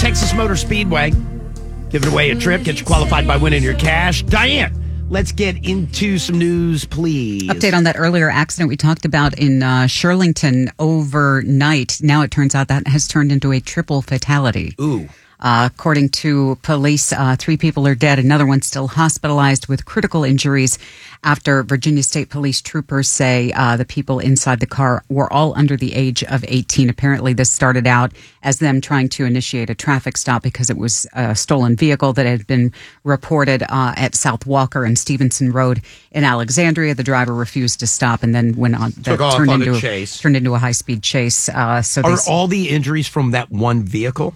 Texas Motor Speedway. Giving away a trip. Get you qualified by winning your cash. Diane, let's get into some news, please. Update on that earlier accident we talked about in Shirlington overnight. Now it turns out that has turned into a triple fatality. Ooh. According to police, 3 people are dead. Another one still hospitalized with critical injuries after Virginia State Police troopers say the people inside the car were all under the age of 18. Apparently, this started out as them trying to initiate a traffic stop because it was a stolen vehicle that had been reported at South Walker and Stevenson Road in Alexandria. The driver refused to stop and then went on. Turned into a high-speed chase. Are all the injuries from that one vehicle?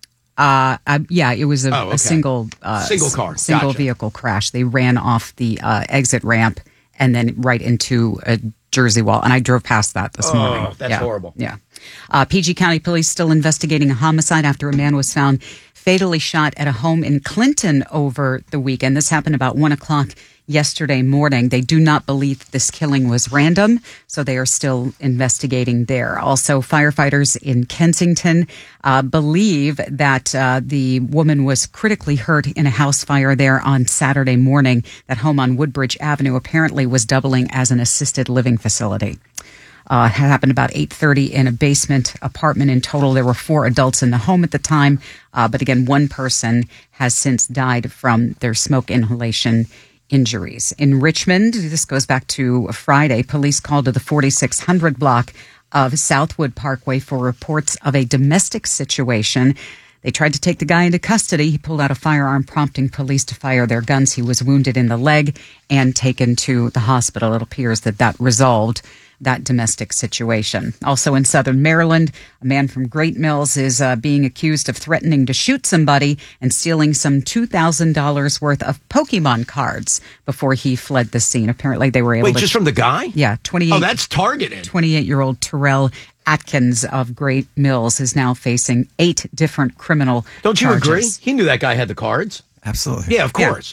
Yeah, it was a single vehicle crash. They ran off the exit ramp and then right into a Jersey wall. And I drove past that this morning. Oh, that's horrible. Yeah. PG County Police still investigating a homicide after a man was found fatally shot at a home in Clinton over the weekend. This happened about 1 o'clock yesterday morning. They do not believe this killing was random, so they are still investigating there. Also, firefighters in Kensington believe that the woman was critically hurt in a house fire there on Saturday morning. That home on Woodbridge Avenue apparently was doubling as an assisted living facility. It happened about 8:30 in a basement apartment. In total, there were 4 adults in the home at the time. But again, one person has since died from their smoke inhalation injuries. In Richmond, this goes back to Friday, police called to the 4600 block of Southwood Parkway for reports of a domestic situation. They tried to take the guy into custody. He pulled out a firearm, prompting police to fire their guns. He was wounded in the leg and taken to the hospital. It appears that resolved that domestic situation. Also in southern Maryland, a man from Great Mills is being accused of threatening to shoot somebody and stealing some $2,000 worth of Pokemon cards before he fled the scene. Apparently they were able to... Wait, just from the guy? Yeah. That's targeted. 28-year-old Terrell Atkins of Great Mills is now facing 8 different criminal Don't you charges. agree? He knew that guy had the cards. Absolutely. Yeah, of course.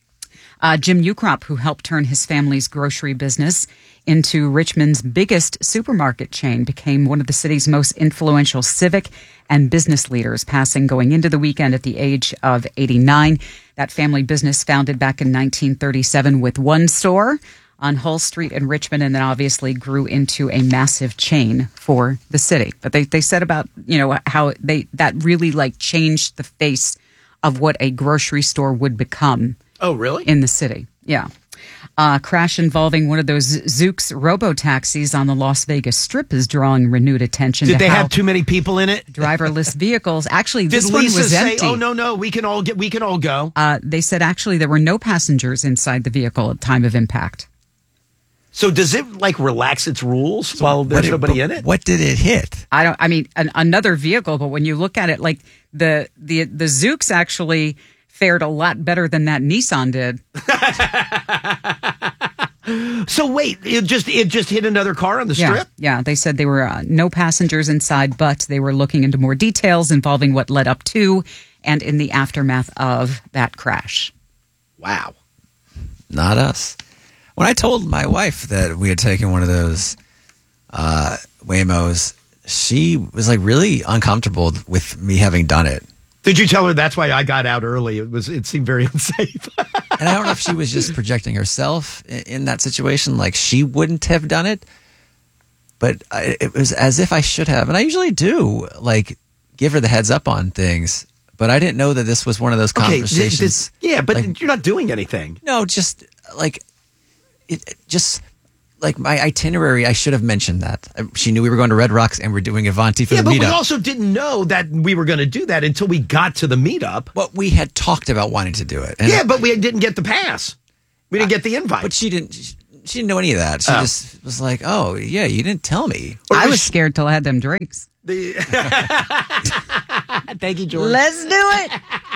Jim Ukrop, who helped turn his family's grocery business into Richmond's biggest supermarket chain, became one of the city's most influential civic and business leaders, passing going into the weekend at the age of 89. That family business founded back in 1937 with one store on Hull Street in Richmond, and then obviously grew into a massive chain for the city. But they said about, how that really changed the face of what a grocery store would become. Oh, really? In the city, yeah. Crash involving one of those Zoox robo-taxis on the Las Vegas Strip is drawing renewed attention. Did they have too many people in it? Driverless vehicles. Actually, this Did one Lisa was say, empty. "Oh no, we can all go"? They said actually there were no passengers inside the vehicle at time of impact. So does it relax its rules while there's nobody in it? What did it hit? Another vehicle, but when you look at it, the Zoox actually fared a lot better than that Nissan did. So wait, it just hit another car on the strip? Yeah, they said there were no passengers inside, but they were looking into more details involving what led up to and in the aftermath of that crash. Wow. Not us. When I told my wife that we had taken one of those Waymos, she was really uncomfortable with me having done it. Did you tell her that's why I got out early? It seemed very unsafe. And I don't know if she was just projecting herself in that situation, like she wouldn't have done it. But it was as if I should have. And I usually do, give her the heads up on things. But I didn't know that this was one of those conversations. But you're not doing anything. No, just my itinerary, I should have mentioned that. She knew we were going to Red Rocks and we're doing Avanti for the meetup. Yeah, but we also didn't know that we were going to do that until we got to the meetup. But we had talked about wanting to do it. But we didn't get the pass. We didn't get the invite. But she didn't know any of that. She just was like, "Oh, yeah, you didn't tell me." I was scared till I had them drinks. Thank you, George. Let's do it.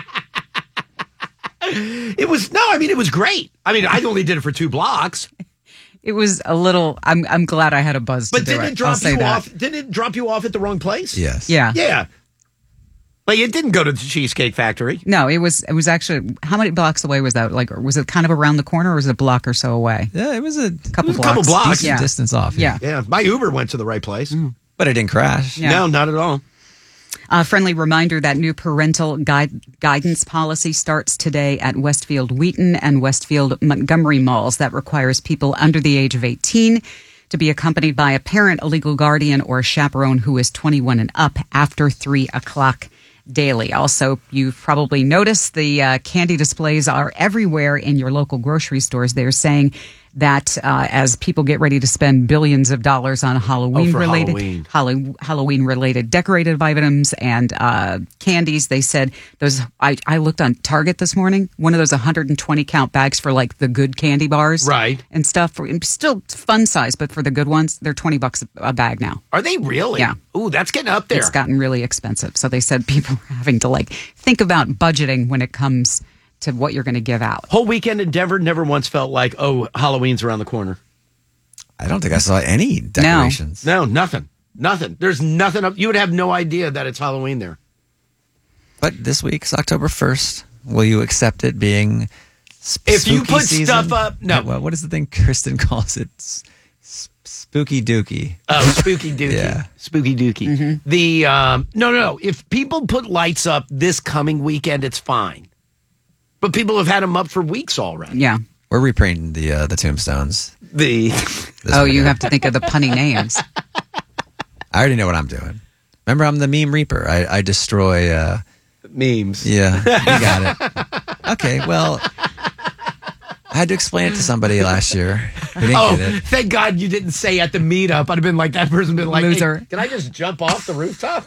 It was great. I only did it for 2 blocks. It was a little. I'm glad I had a buzz. But to do didn't it. it drop you off? Didn't it drop you off at the wrong place? Yes. Yeah. Yeah. But it didn't go to the Cheesecake Factory. No, it was actually. How many blocks away was that? Was it kind of around the corner, or was it a block or so away? Yeah, it was a couple blocks. Couple blocks. Decent distance off. Yeah. Yeah. My Uber went to the right place. But it didn't crash. Yeah. No, not at all. A friendly reminder that new parental guidance policy starts today at Westfield Wheaton and Westfield Montgomery malls. That requires people under the age of 18 to be accompanied by a parent, a legal guardian, or a chaperone who is 21 and up after 3 o'clock daily. Also, you've probably noticed the candy displays are everywhere in your local grocery stores. They're saying that as people get ready to spend billions of dollars on Halloween-related decorative items and candies, they said those. I looked on Target this morning. One of those 120 count bags for like the good candy bars, right, and stuff. Still fun size, but for the good ones, they're $20 a bag now. Are they really? Yeah. Ooh, that's getting up there. It's gotten really expensive. So they said people are having to like think about budgeting when it comes to what you're going to give out. Whole weekend in Denver, never once felt like, oh, Halloween's around the corner. I don't think I saw any decorations. No, nothing. There's nothing up. You would have no idea that it's Halloween there. But this week's October 1st. Will you accept it being if you put season? Stuff up? No. What is the thing Kristen calls it? Spooky dookie. Oh, spooky dookie. Yeah. Spooky dookie. Mm-hmm. The no. If people put lights up this coming weekend, it's fine. But people have had them up for weeks already. Yeah. We're reprinting the tombstones. You have to think of the punny names. I already know what I'm doing. Remember, I'm the meme reaper. I destroy memes. Yeah, you got it. Okay, well, I had to explain it to somebody last year who didn't get it. Thank God you didn't say at the meetup. I'd have been like, that person been like, loser. Hey, can I just jump off the rooftop?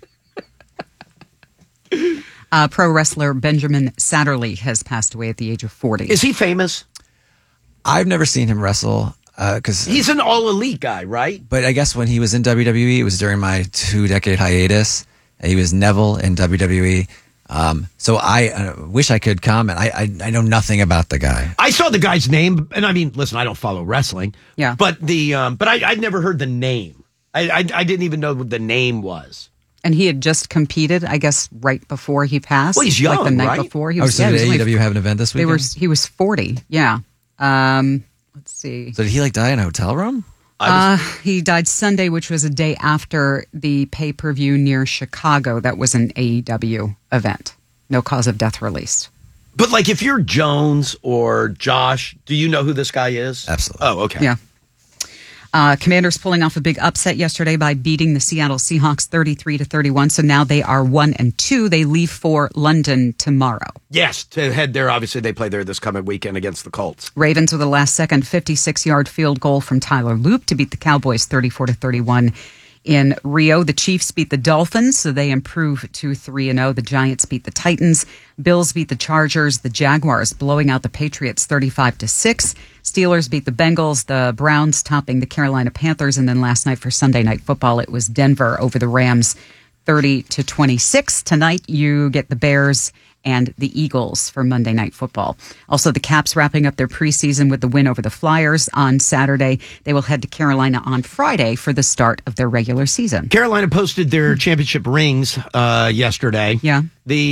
Pro wrestler Benjamin Satterley has passed away at the age of 40. Is he famous? I've never seen him wrestle because he's an all elite guy, right? But I guess when he was in WWE, it was during my 2-decade hiatus. He was Neville in WWE. So I wish I could comment. I know nothing about the guy. I saw the guy's name, and I mean, listen, I don't follow wrestling. Yeah, but I'd never heard the name. I didn't even know what the name was. And he had just competed, I guess, right before he passed. Well, he's young, like the night right? before. He was, so did AEW have an event this weekend? He was 40, yeah. Let's see. So did he die in a hotel room? He died Sunday, which was a day after the pay-per-view near Chicago. That was an AEW event. No cause of death released. But like if you're Jones or Josh, do you know who this guy is? Absolutely. Oh, okay. Yeah. Commanders pulling off a big upset yesterday by beating the Seattle Seahawks 33-31. So now they are 1-2. They leave for London tomorrow. Yes, to head there. Obviously, they play there this coming weekend against the Colts. Ravens with a last-second 56-yard field goal from Tyler Loop to beat the Cowboys 34-31. In Rio, the Chiefs beat the Dolphins, so they improve to 3-0. The Giants beat the Titans. Bills beat the Chargers. The Jaguars blowing out the Patriots 35-6. Steelers beat the Bengals. The Browns topping the Carolina Panthers. And then last night for Sunday Night Football, it was Denver over the Rams 30-26. Tonight, you get the Bears and the Eagles for Monday Night Football. Also, the Caps wrapping up their preseason with the win over the Flyers on Saturday. They will head to Carolina on Friday for the start of their regular season. Carolina posted their championship rings yesterday. Yeah.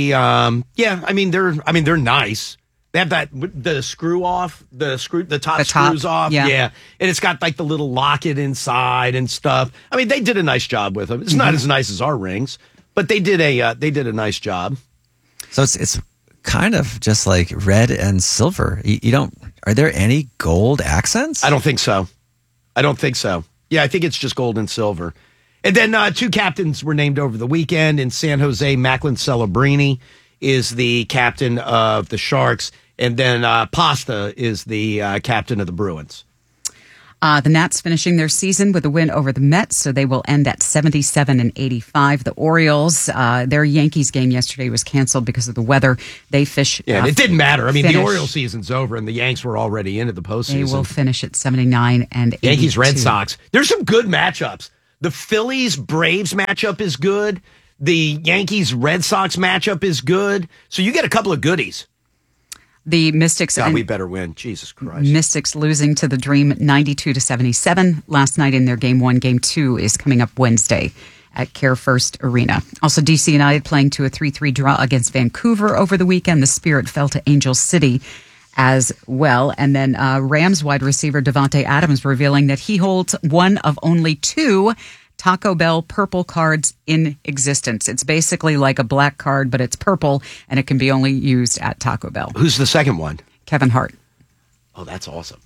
They're nice. They have the screw off, the top screws off. Yeah. And it's got like the little locket inside and stuff. I mean, they did a nice job with them. It's not as nice as our rings, but they did a nice job. So it's kind of just like red and silver. Are there any gold accents? I don't think so. Yeah, I think it's just gold and silver. And then 2 captains were named over the weekend. In San Jose, Macklin Celebrini is the captain of the Sharks. And then Pasta is the captain of the Bruins. The Nats finishing their season with a win over the Mets, so they will end at 77-85. The Orioles, their Yankees game yesterday was canceled because of the weather. They it didn't matter. I mean, the Orioles season's over, and the Yanks were already into the postseason. They will finish at 79-82. Yankees, Red Sox. There's some good matchups. The Phillies Braves matchup is good. The Yankees Red Sox matchup is good. So you get a couple of goodies. The Mystics. God, we better win. Jesus Christ. Mystics losing to the Dream 92-77 last night in their Game 1. Game 2 is coming up Wednesday at Care First Arena. Also, DC United playing to a 3-3 draw against Vancouver over the weekend. The Spirit fell to Angel City as well. And then Rams wide receiver Devontae Adams revealing that he holds one of only 2 Taco Bell purple cards in existence. It's basically like a black card, but it's purple, and it can be only used at Taco Bell. Who's the second one? Kevin Hart. Oh, that's awesome.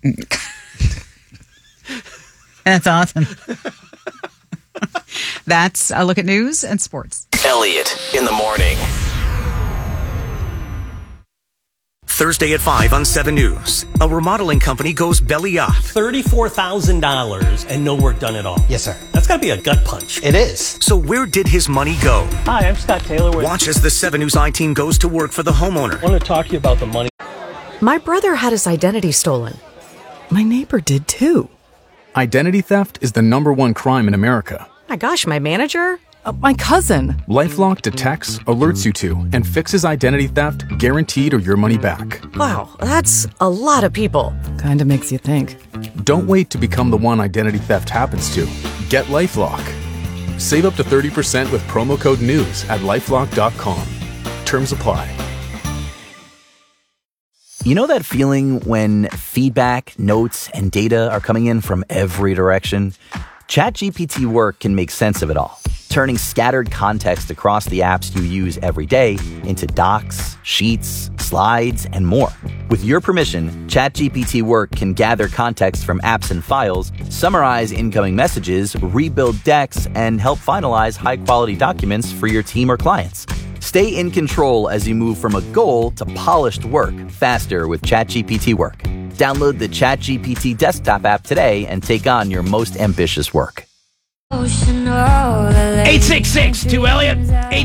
That's awesome. That's a look at news and sports. Elliot in the morning. Thursday at 5 on 7 News. A remodeling company goes belly up. $34,000 and no work done at all. Yes, sir. That's got to be a gut punch. It is. So where did his money go? Hi, I'm Scott Taylor. Watch as the 7 News I-Team goes to work for the homeowner. I want to talk to you about the money. My brother had his identity stolen. My neighbor did too. Identity theft is the #1 crime in America. My gosh, my manager? My cousin. LifeLock detects, alerts you to, and fixes identity theft guaranteed or your money back. Wow, that's a lot of people. Kinda makes you think. Don't wait to become the one identity theft happens to. Get LifeLock. Save up to 30% with promo code NEWS at LifeLock.com. Terms apply. You know that feeling when feedback, notes, and data are coming in from every direction? ChatGPT Work can make sense of it all, turning scattered context across the apps you use every day into docs, sheets, slides, and more. With your permission, ChatGPT Work can gather context from apps and files, summarize incoming messages, rebuild decks, and help finalize high-quality documents for your team or clients. Stay in control as you move from a goal to polished work faster with ChatGPT Work. Download the ChatGPT desktop app today and take on your most ambitious work. 866-2-ELLIOT,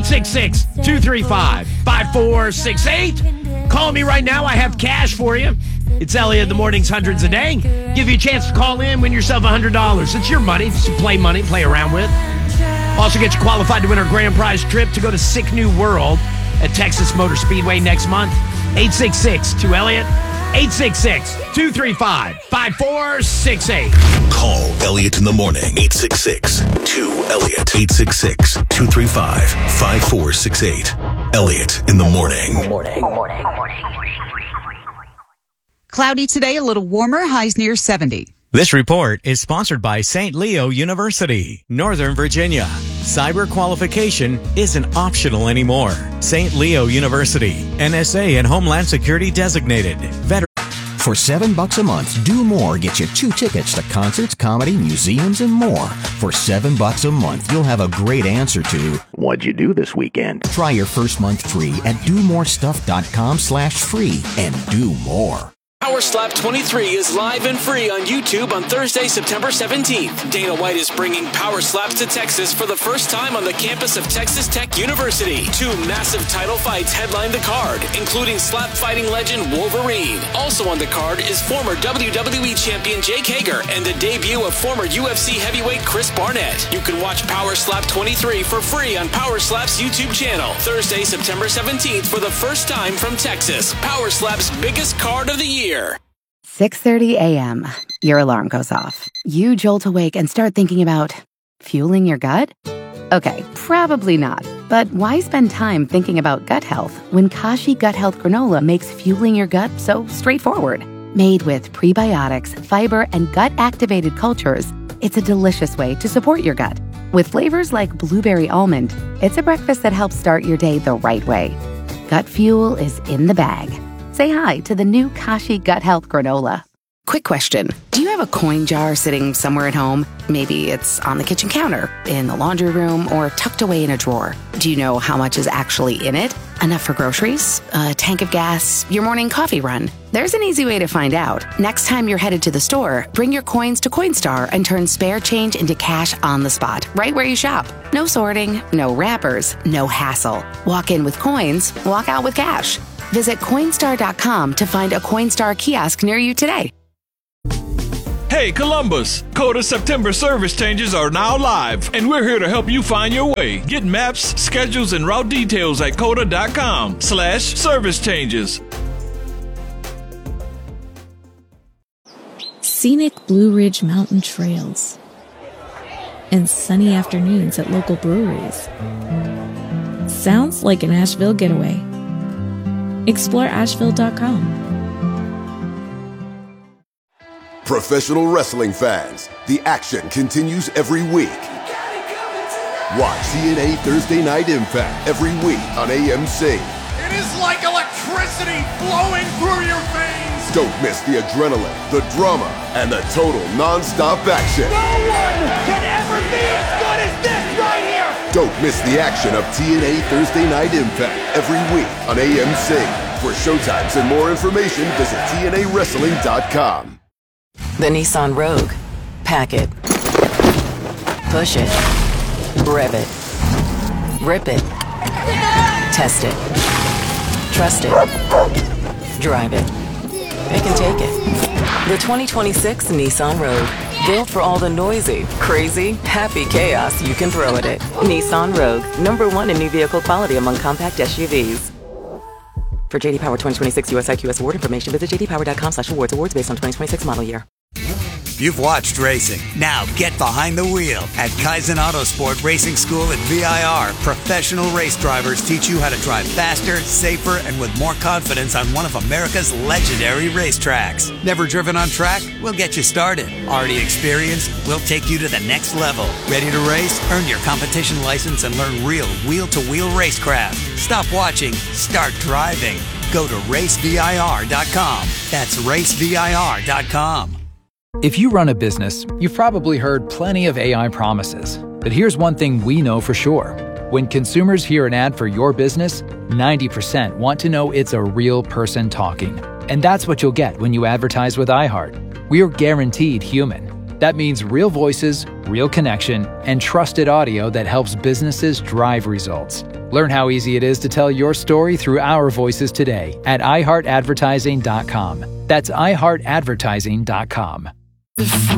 866-235-5468. Call me right now. I have cash for you. It's Elliot in the mornings, hundreds a day. Give you a chance to call in, win yourself $100. It's your money. It's play money, play around with. Also get you qualified to win our grand prize trip to go to Sick New World at Texas Motor Speedway next month. 866-2-ELLIOT, 866-235-5468. Call Elliot in the morning. 866-2-ELLIOT. 866-235-5468. Elliot in the morning. Cloudy today, a little warmer, highs near 70. This report is sponsored by St. Leo University, Northern Virginia. Cyber qualification isn't optional anymore. St. Leo University, NSA and Homeland Security designated. For $7 a month, Do More gets you 2 tickets to concerts, comedy, museums, and more. For $7 a month, you'll have a great answer to, what'd you do this weekend? Try your first month free at domorestuff.com/free and do more. Power Slap 23 is live and free on YouTube on Thursday, September 17th. Dana White is bringing Power Slaps to Texas for the first time on the campus of Texas Tech University. 2 massive title fights headline the card, including slap fighting legend Wolverine. Also on the card is former WWE champion Jake Hager and the debut of former UFC heavyweight Chris Barnett. You can watch Power Slap 23 for free on Power Slap's YouTube channel. Thursday, September 17th for the first time from Texas. Power Slap's biggest card of the year. 6:30 a.m. Your alarm goes off. You jolt awake and start thinking about fueling your gut? Okay, probably not. But why spend time thinking about gut health when Kashi Gut Health Granola makes fueling your gut so straightforward? Made with prebiotics, fiber, and gut-activated cultures, it's a delicious way to support your gut. With flavors like blueberry almond, it's a breakfast that helps start your day the right way. Gut fuel is in the bag. Say hi to the new Kashi Gut Health Granola. Quick question. Do you have a coin jar sitting somewhere at home? Maybe it's on the kitchen counter, in the laundry room, or tucked away in a drawer. Do you know how much is actually in it? Enough for groceries? A tank of gas? Your morning coffee run? There's an easy way to find out. Next time you're headed to the store, bring your coins to Coinstar and turn spare change into cash on the spot, right where you shop. No sorting, no wrappers, no hassle. Walk in with coins, walk out with cash. Visit Coinstar.com to find a Coinstar kiosk near you today. Hey Columbus, Coda September service changes are now live, and we're here to help you find your way. Get maps, schedules, and route details at coda.com/service changes. Scenic Blue Ridge Mountain trails and sunny afternoons at local breweries. Sounds like an Asheville getaway. Explore Asheville.com. Professional wrestling fans, the action continues every week. Watch TNA Thursday Night Impact every week on AMC. It is like electricity flowing through your veins. Don't miss the adrenaline, the drama, and the total non-stop action. No one can ever be as good as this right here. Don't miss the action of TNA Thursday Night Impact every week on AMC. For showtimes and more information, visit TNAWrestling.com. The Nissan Rogue. Pack it. Push it. Rev it. Rip it. Test it. Trust it. Drive it. It can take it. The 2026 Nissan Rogue. Built for all the noisy, crazy, happy chaos you can throw at it. Nissan Rogue. #1 in new vehicle quality among compact SUVs. For JD Power 2026 US IQS award information, visit jdpower.com/awards. Awards based on 2026 model year. You've watched racing. Now get behind the wheel. At Kaizen Autosport Racing School at VIR, professional race drivers teach you how to drive faster, safer, and with more confidence on one of America's legendary racetracks. Never driven on track? We'll get you started. Already experienced? We'll take you to the next level. Ready to race? Earn your competition license and learn real wheel-to-wheel racecraft. Stop watching. Start driving. Go to racevir.com. That's racevir.com. If you run a business, you've probably heard plenty of AI promises. But here's one thing we know for sure. When consumers hear an ad for your business, 90% want to know it's a real person talking. And that's what you'll get when you advertise with iHeart. We are guaranteed human. That means real voices, real connection, and trusted audio that helps businesses drive results. Learn how easy it is to tell your story through our voices today at iHeartAdvertising.com. That's iHeartAdvertising.com.